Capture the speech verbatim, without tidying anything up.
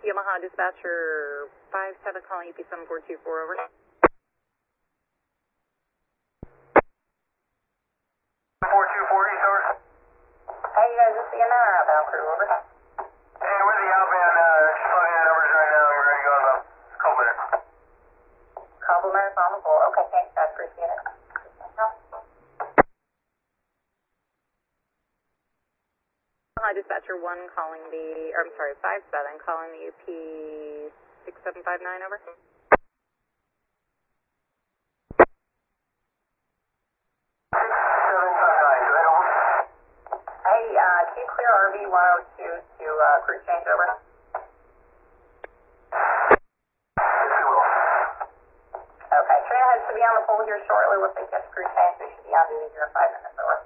Yamaha dispatcher five seven calling U P seven four two four, over. four two four, over. Hey, you guys, just the in or outbound crew, over. Hey, we're the outbound, uh, just plugging in numbers right now, we're ready to go in about a couple minutes. Compliments on the board. Okay, thanks, guys, appreciate it. Hi, dispatcher one calling the, or I'm sorry, five seven calling the U P six seven five nine, over. Hey, uh, can you clear R V one oh two to uh, crew change, over? Yes, we will. Okay, train head should be on the pole here shortly. We'll take that crew change. We should be on duty here in five minutes, over.